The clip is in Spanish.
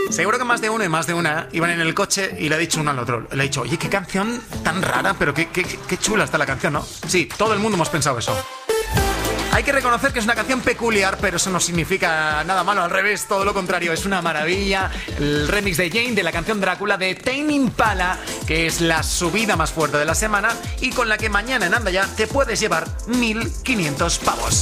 Seguro que más de uno y más de una iban en el coche y le ha dicho uno al otro. Le ha dicho, oye, qué canción tan rara, pero qué chula está la canción, ¿no? Sí, todo el mundo hemos pensado eso. Hay que reconocer que es una canción peculiar, pero eso no significa nada malo, al revés, todo lo contrario, es una maravilla. El remix de Jane de la canción Drácula de Tame Impala, que es la subida más fuerte de la semana y con la que mañana en Anda Ya te puedes llevar 1.500 pavos.